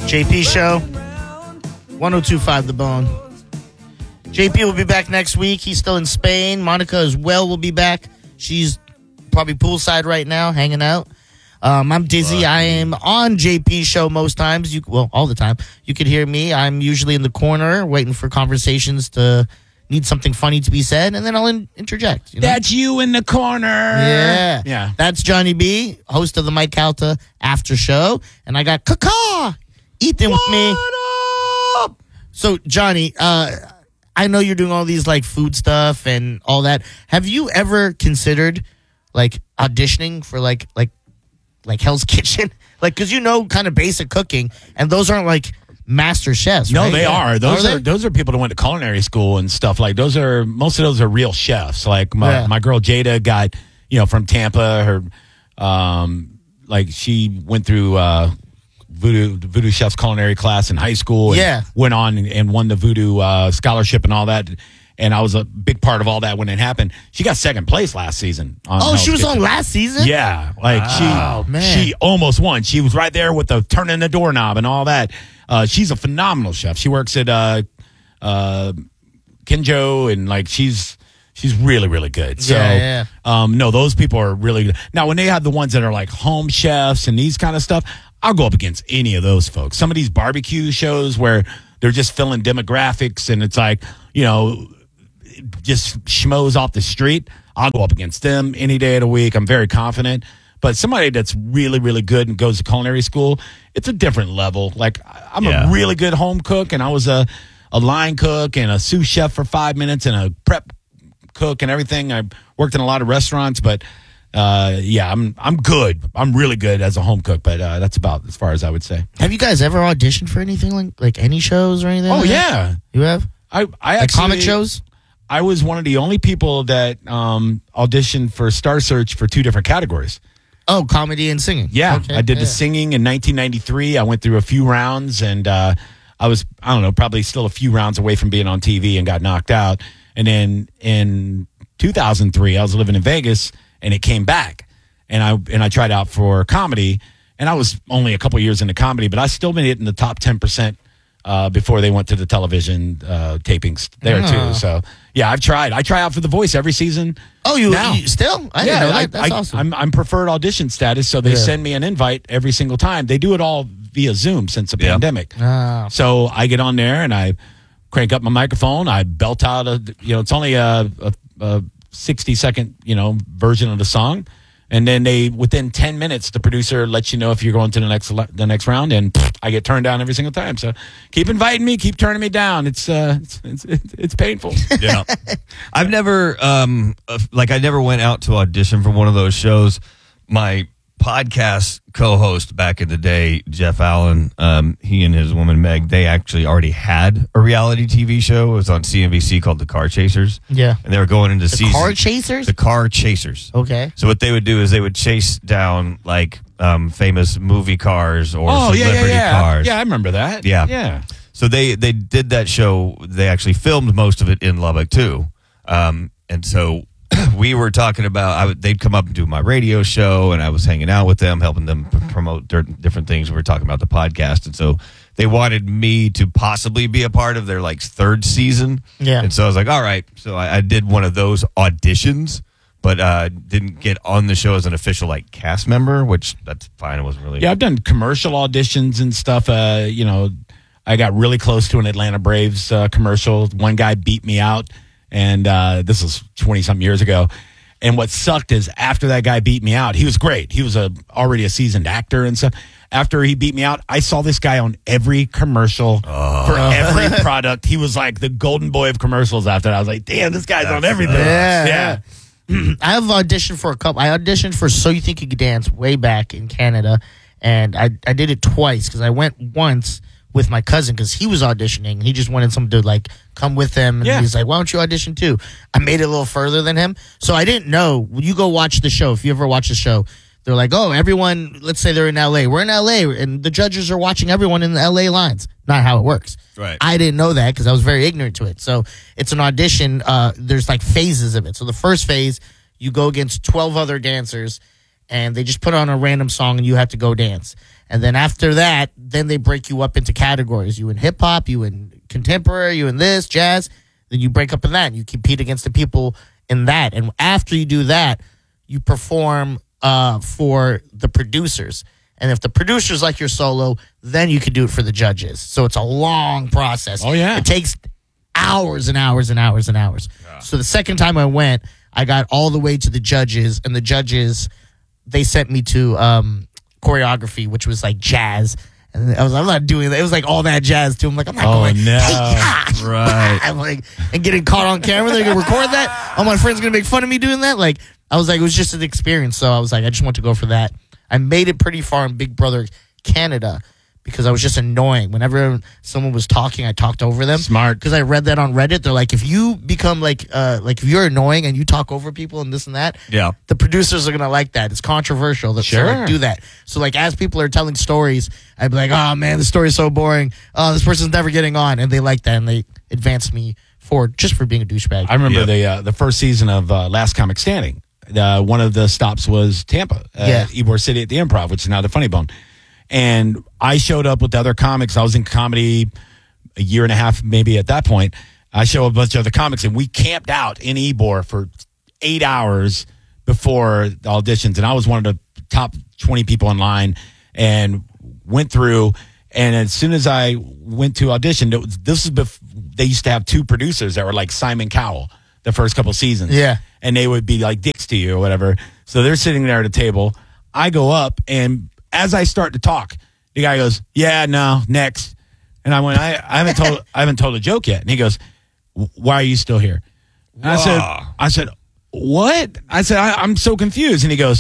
JP Show, 102.5 The Bone. JP will be back next week. He's still in Spain. Monica as well will be back. She's probably poolside right now, hanging out. I'm Dizzy. I am on JP Show most times. All the time. You could hear me. I'm usually in the corner waiting for conversations to need something funny to be said, and then I'll interject. You know? That's you in the corner. Yeah. That's Johnny B, host of the Mike Calta After Show. And I got Kaka Ethan with me. What up? So, Johnny, I know you're doing all these like food stuff and all that. Have you ever considered like auditioning for like Hell's Kitchen? Like, because kind of basic cooking, and those aren't like master chefs, No, right? they are. They? Those are people that went to culinary school and stuff. Like most of those are real chefs. Like my girl Jada got, from Tampa. Her, she went through Voodoo Chef's culinary class in high school. And went on and won the Voodoo scholarship and all that. And I was a big part of all that when it happened. She got second place last season. She was on last season? Yeah. She almost won. She was right there with the turning the doorknob and all that. She's a phenomenal chef. She works at Kinjo, and she's really, really good. So, no, those people are really good. Now, when they have the ones that are like home chefs and these kind of stuff, I'll go up against any of those folks. Some of these barbecue shows where they're just filling demographics and it's like, just schmoes off the street, I'll go up against them any day of the week. I'm very confident. But somebody that's really, really good and goes to culinary school, it's a different level. Like, I'm a really good home cook, and I was a line cook and a sous chef for 5 minutes and a prep cook and everything. I worked in a lot of restaurants, but I'm good. I'm really good as a home cook, but that's about as far as I would say. Have you guys ever auditioned for anything like any shows or anything? Oh, yeah. You have? I actually, comic shows? I was one of the only people that auditioned for Star Search for 2 different categories. Oh, comedy and singing. Yeah, okay, I did the singing in 1993. I went through a few rounds, and I was, probably still a few rounds away from being on TV and got knocked out. And then in 2003, I was living in Vegas, and it came back. And I tried out for comedy, and I was only a couple years into comedy, but I still been hitting the top 10% before they went to the television tapings there too. So yeah, I've tried. I try out for The Voice every season. Oh, you still? I didn't know that. That's awesome. I'm preferred audition status, so they send me an invite every single time. They do it all via Zoom since the pandemic. So I get on there and I crank up my microphone. I belt out it's only a 60-second version of the song. And then within 10 minutes, the producer lets you know if you're going to the next round, and I get turned down every single time. So keep inviting me, keep turning me down. It's painful. Yeah, I've never I never went out to audition for one of those shows. My podcast co-host back in the day, Jeff Allen, he and his woman Meg, they actually already had a reality TV show. It was on CNBC called The Car Chasers. Yeah. And they were going into season. Car Chasers? The Car Chasers. Okay. So what they would do is they would chase down famous movie cars or celebrity cars. Yeah, I remember that. Yeah. So they did that show. They actually filmed most of it in Lubbock too. And so we were talking about, they'd come up and do my radio show, and I was hanging out with them, helping them promote different things. We were talking about the podcast, and so they wanted me to possibly be a part of their 3rd season. Yeah. And so I was like, all right. So I did one of those auditions, but didn't get on the show as an official cast member, which that's fine. It wasn't really. Yeah, I've done commercial auditions and stuff. I got really close to an Atlanta Braves commercial. One guy beat me out. And this was 20-something years ago. And what sucked is after that guy beat me out, he was great. He was already a seasoned actor and stuff. After he beat me out, I saw this guy on every commercial for every product. He was like the golden boy of commercials after that. I was like, damn, this guy's on everything. Yeah. I have auditioned for a couple. I auditioned for So You Think You Could Dance way back in Canada. And I did it twice because I went once with my cousin because he was auditioning. He just wanted someone to come with him, and he's like, why don't you audition too? I made it a little further than him, so I didn't know. When you go watch the show, if you ever watch the show, they're like, oh, everyone, let's say they're in LA, we're in LA, and the judges are watching everyone in the LA lines. Not how it works. Right. I didn't know that because I was very ignorant to it. So it's an audition. There's phases of it. So the first phase, you go against 12 other dancers, and they just put on a random song and you have to go dance. And then after that, then they break you up into categories. You in hip hop, you in contemporary, you in this, jazz. Then you break up in that and you compete against the people in that. And after you do that, you perform for the producers. And if the producers like your solo, then you can do it for the judges. So it's a long process. Oh, yeah. It takes hours and hours and hours and hours. Yeah. So the second time I went, I got all the way to the judges, and the judges, they sent me to choreography, which was like jazz. And I was like, I'm not doing that. It was like all that jazz too. I'm like, I'm not going. No. Hey, Right. I'm like, and getting caught on camera. They're gonna record that. All my friends gonna make fun of me doing that. Like, I was like, it was just an experience. So I was like, I just want to go for that. I made it pretty far in Big Brother Canada because I was just annoying. Whenever someone was talking, I talked over them. Smart. Because I read that on Reddit. They're like, if you become like if you're annoying and you talk over people and this and that, Yeah. the producers are gonna like that. It's controversial. So, like, do that. So like, as people are telling stories, I'd be like, oh man, the story's so boring. Oh, this person's never getting on, and they like that, and they advance me forward just for being a douchebag. I remember the first season of Last Comic Standing. One of the stops was Tampa, Ybor City at the Improv, which is now the Funny Bone. And I showed up with the other comics. I was in comedy a year and a half, maybe at that point. I showed a bunch of other comics, and we camped out in Ybor for 8 hours before the auditions. And I was one of the top 20 people in line and went through. And as soon as I went to audition, they used to have two producers that were like Simon Cowell the first couple seasons. Yeah. And they would be like dicks to you or whatever. So they're sitting there at a table. I go up, and as I start to talk, the guy goes, "Yeah, no, next." And I went, I haven't told a joke yet. And he goes, "Why are you still here?" And I said, "What?" I said, I'm so confused. And he goes,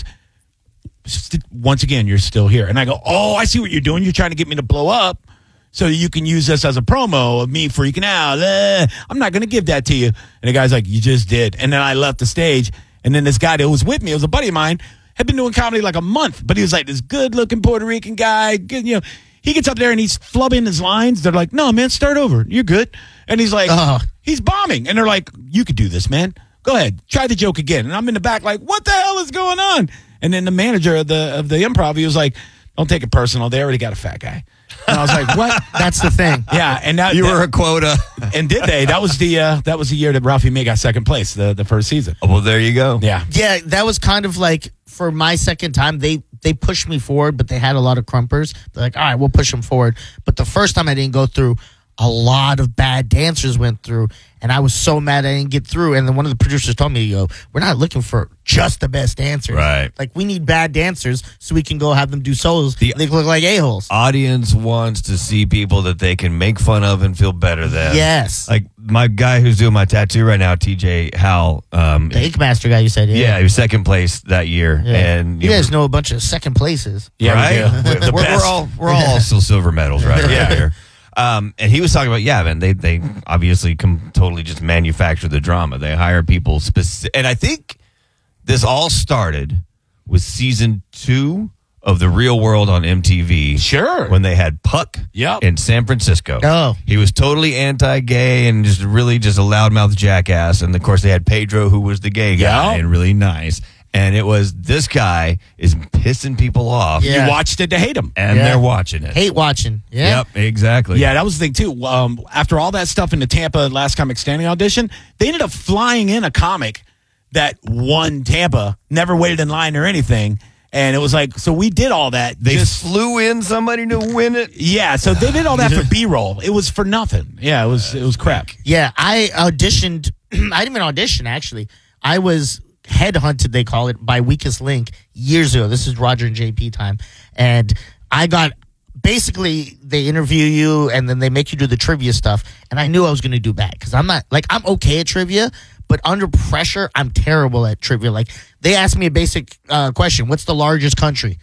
"Once again, you're still here." And I go, "Oh, I see what you're doing. You're trying to get me to blow up so you can use this as a promo of me freaking out. I'm not going to give that to you." And the guy's like, "You just did." And then I left the stage. And then this guy that was with me, it was a buddy of mine, had been doing comedy like a month. But he was like this good-looking Puerto Rican guy. Good, he gets up there and he's flubbing his lines. They're like, "No, man, start over. You're good." And he's like, he's bombing. And they're like, "You could do this, man. Go ahead. Try the joke again." And I'm in the back like, what the hell is going on? And then the manager of the Improv, he was like, "Don't take it personal. They already got a fat guy." And I was like, "What?" That's the thing. Yeah, and You were a quota. And did they? That was the year that Ralphie May got second place, the first season. Oh, well, there you go. Yeah. Yeah, that was kind of like, for my second time, they pushed me forward, but they had a lot of crumpers. They're like, all right, we'll push them forward. But the first time I didn't go through, a lot of bad dancers went through, and I was so mad I didn't get through. And then one of the producers told me, we're not looking for just the best dancers. Right. Like, we need bad dancers so we can go have them do solos. They look like a-holes. Audience wants to see people that they can make fun of and feel better than. Yes. Like my guy who's doing my tattoo right now, TJ Howell. The Ink Master guy you said. Yeah, he was second place that year. Yeah. And you guys know a bunch of second places. Yeah, right? we do. We're all still silver medals right here. And he was talking about, man, they obviously totally just manufacture the drama. They hire people and I think this all started with season 2 of The Real World on MTV. Sure. When they had Puck in San Francisco. Oh. He was totally anti-gay and just really just a loudmouth jackass. And of course they had Pedro, who was the gay guy and really nice. And it was, this guy is pissing people off. Yeah. You watched it to hate him. And they're watching it. Hate watching. Yeah. Yep, exactly. Yeah, that was the thing, too. After all that stuff in the Tampa Last Comic Standing audition, they ended up flying in a comic that won Tampa, never waited in line or anything. And it was like, so we did all that. They flew in somebody to win it? Yeah, so they did all that for B-roll. It was for nothing. Yeah, it was crap. Yeah, I auditioned. I didn't even audition, actually. I was headhunted, they call it, by Weakest Link years ago. This is Roger and JP time. And I got, basically, they interview you and then they make you do the trivia stuff. And I knew I was going to do bad because I'm not, like, I'm okay at trivia, but under pressure, I'm terrible at trivia. Like, they asked me a basic question. What's the largest country?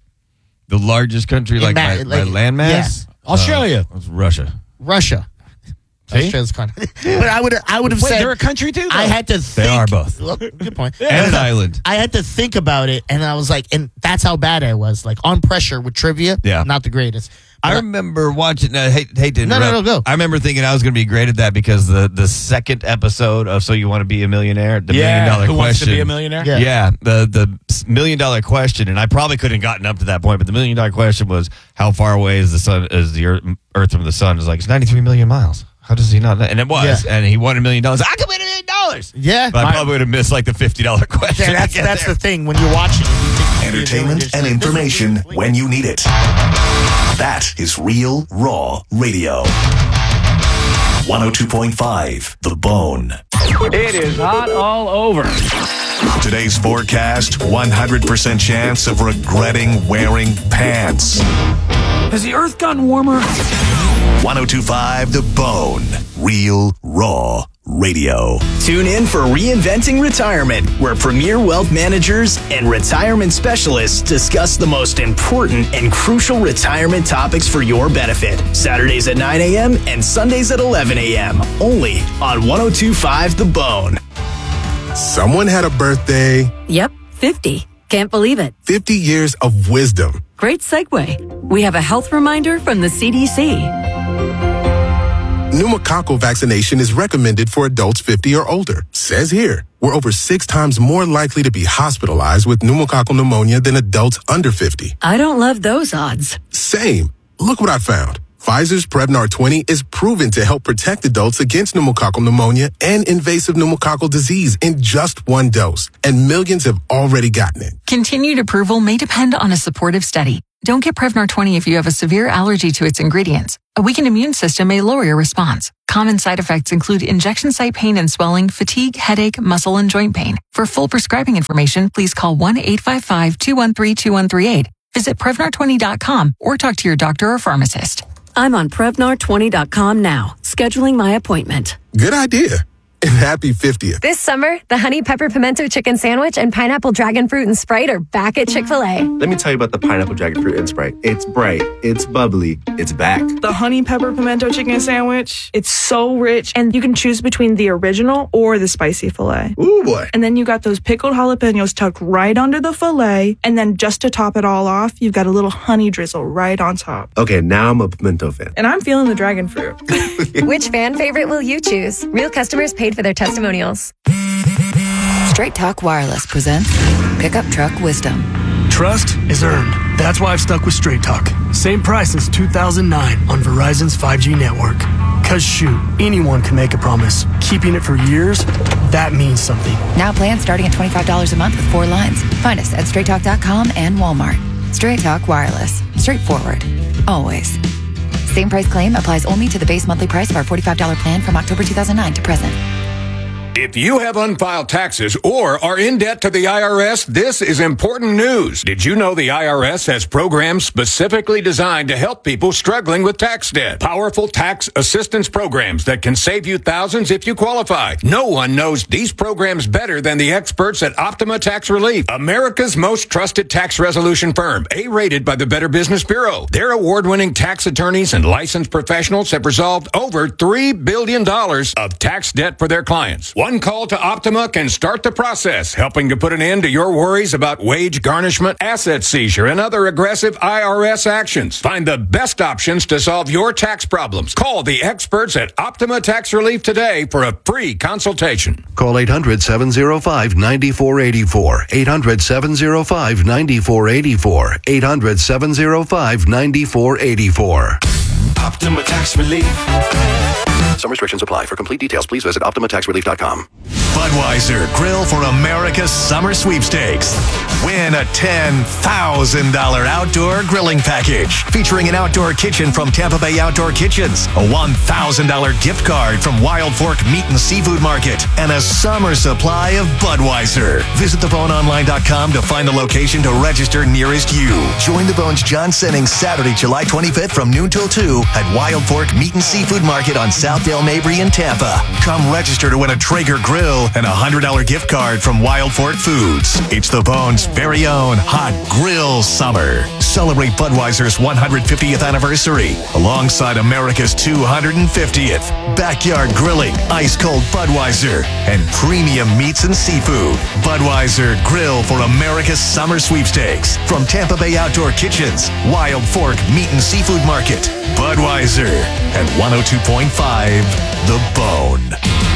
The largest country, by landmass? Yeah. Australia. It's Russia. Russia. Australia's kind of. But I would have Wait, said they're a country too. Though? I had to think. They are both. Well, good point. And an island. I had to think about it, and I was like, and that's how bad I was. Like on pressure with trivia, not the greatest. I remember watching. Hate to interrupt. No, go. I remember thinking I was going to be great at that because the second episode of So You Want to Be a Millionaire, the $1 million Who question. wants to be a millionaire? Yeah. The $1 million question, and I probably couldn't have gotten up to that point, but the $1 million question was how far away is the sun? Is the Earth from the sun? It's like it's 93 million miles. How does he not know? And it was, and he won $1 million. I could win $1 million. Yeah, but I probably would have missed like the $50 question. Yeah, that's the thing when you're watching. Entertainment and information when you need it. That is Real Raw Radio. 102.5 The Bone. It is hot all over. Today's forecast, 100% chance of regretting wearing pants. Has the earth gotten warmer? 102.5 The Bone. Real Raw Radio. Tune in for Reinventing Retirement, where premier wealth managers and retirement specialists discuss the most important and crucial retirement topics for your benefit. Saturdays at 9 a.m. and Sundays at 11 a.m. Only on 102.5 The Bone. Someone had a birthday. Yep, 50. Can't believe it. 50 years of wisdom. Great segue. We have a health reminder from the CDC. Pneumococcal vaccination is recommended for adults 50 or older. Says here, we're over 6 times more likely to be hospitalized with pneumococcal pneumonia than adults under 50. I don't love those odds. Same. Look what I found. Pfizer's Prevnar 20 is proven to help protect adults against pneumococcal pneumonia and invasive pneumococcal disease in just 1 dose. And millions have already gotten it. Continued approval may depend on a supportive study. Don't get Prevnar 20 if you have a severe allergy to its ingredients. A weakened immune system may lower your response. Common side effects include injection site pain and swelling, fatigue, headache, muscle, and joint pain. For full prescribing information, please call 1-855-213-2138. Visit Prevnar20.com or talk to your doctor or pharmacist. I'm on Prevnar20.com now, scheduling my appointment. Good idea. And happy 50th. This summer, the Honey Pepper Pimento Chicken Sandwich and Pineapple Dragon Fruit and Sprite are back at Chick-fil-A. Let me tell you about the Pineapple Dragon Fruit and Sprite. It's bright, it's bubbly, it's back. The Honey Pepper Pimento Chicken Sandwich, it's so rich, and you can choose between the original or the spicy filet. Ooh, boy. And then you got those pickled jalapenos tucked right under the filet, and then just to top it all off, you've got a little honey drizzle right on top. Okay, now I'm a pimento fan. And I'm feeling the dragon fruit. Which fan favorite will you choose? Real customers paid for their testimonials. Straight Talk Wireless presents Pickup Truck Wisdom. Trust is earned. That's why I've stuck with Straight Talk. Same price since 2009 on Verizon's 5G network. Cause shoot, anyone can make a promise. Keeping it for years, that means something. Now plans starting at $25 a month with 4 lines. Find us at straighttalk.com and Walmart. Straight Talk Wireless. Straightforward. Always. Same price claim applies only to the base monthly price of our $45 plan from October 2009 to present. If you have unfiled taxes or are in debt to the IRS, this is important news. Did you know the IRS has programs specifically designed to help people struggling with tax debt? Powerful tax assistance programs that can save you thousands if you qualify. No one knows these programs better than the experts at Optima Tax Relief, America's most trusted tax resolution firm, A-rated by the Better Business Bureau. Their award-winning tax attorneys and licensed professionals have resolved over $3 billion of tax debt for their clients. One call to Optima can start the process, helping to put an end to your worries about wage garnishment, asset seizure, and other aggressive IRS actions. Find the best options to solve your tax problems. Call the experts at Optima Tax Relief today for a free consultation. Call 800-705-9484. 800-705-9484. 800-705-9484. Optima Tax Relief. Some restrictions apply. For complete details, please visit OptimaTaxRelief.com. Budweiser Grill for America's Summer Sweepstakes. Win a $10,000 outdoor grilling package featuring an outdoor kitchen from Tampa Bay Outdoor Kitchens, a $1,000 gift card from Wild Fork Meat and Seafood Market, and a summer supply of Budweiser. Visit theboneonline.com to find the location to register nearest you. Join the Bones John Sennings Saturday, July 25th from noon till 2 at Wild Fork Meat and Seafood Market on Southdale Mabry in Tampa. Come register to win a Traeger grill grill, and a $100 gift card from Wild Fork Foods. It's the Bone's very own Hot Grill Summer. Celebrate Budweiser's 150th anniversary alongside America's 250th. Backyard grilling, ice-cold Budweiser, and premium meats and seafood. Budweiser Grill for America's Summer Sweepstakes. From Tampa Bay Outdoor Kitchens, Wild Fork Meat and Seafood Market, Budweiser, and 102.5 The Bone.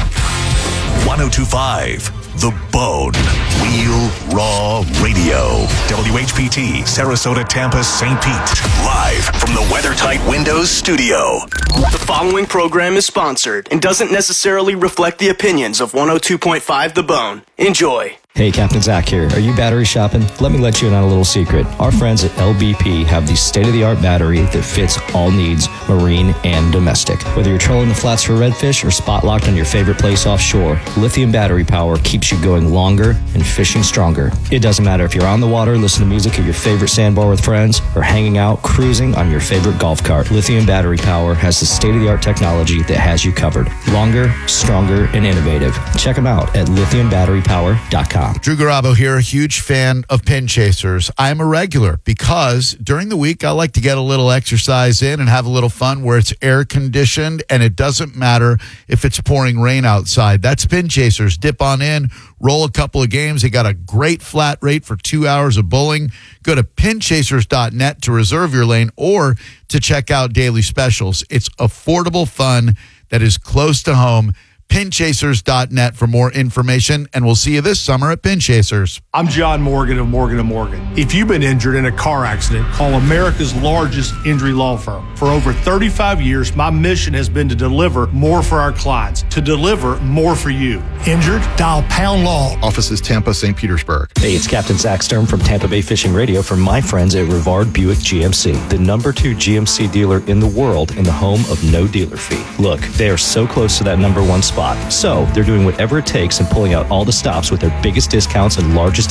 102.5 The Bone. Wheel Raw Radio. WHPT, Sarasota, Tampa, St. Pete. Live from the WeatherTight Windows studio. The following program is sponsored and doesn't necessarily reflect the opinions of 102.5 The Bone. Enjoy. Hey, Captain Zach here. Are you battery shopping? Let me let you in on a little secret. Our friends at LBP have the state-of-the-art battery that fits all needs, marine and domestic. Whether you're trolling the flats for redfish or spot locked on your favorite place offshore, lithium battery power keeps you going longer and fishing stronger. It doesn't matter if you're on the water, listening to music at your favorite sandbar with friends, or hanging out, cruising on your favorite golf cart. Lithium battery power has the state-of-the-art technology that has you covered. Longer, stronger, and innovative. Check them out at lithiumbatterypower.com. Drew Garabo here, a huge fan of Pin Chasers. I'm a regular because during the week I like to get a little exercise in and have a little fun where it's air conditioned and it doesn't matter if it's pouring rain outside. That's Pin Chasers. Dip on in, roll a couple of games. They got a great flat rate for 2 hours of bowling. Go to pinchasers.net to reserve your lane or to check out daily specials. It's affordable fun that is close to home. Pinchasers.net for more information, and we'll see you this summer at Pin Chasers. I'm John Morgan of Morgan & Morgan. If you've been injured in a car accident, call America's largest injury law firm. For over 35 years, my mission has been to deliver more for our clients, to deliver more for you. Injured? Dial Pound Law. Offices Tampa, St. Petersburg. Hey, it's Captain Zach Sturm from Tampa Bay Fishing Radio for my friends at Rivard Buick GMC, the #2 GMC dealer in the world and the home of no dealer fee. Look, they are so close to that #1 spot. So they're doing whatever it takes and pulling out all the stops with their biggest discounts and largest